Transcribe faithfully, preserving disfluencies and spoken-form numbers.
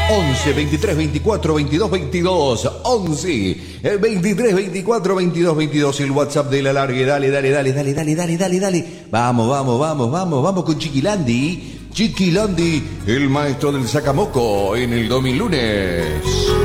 once, veintitrés, veinticuatro, veintidós, veintidós. once, veintitrés, veinticuatro, veintidós, veintidós. El WhatsApp de la largue. Dale, dale, dale, dale, dale, dale, dale, dale. Vamos, vamos, vamos, vamos, vamos con Chiquilandi. Chiquilandi, el maestro del sacamoco en el Domilunes.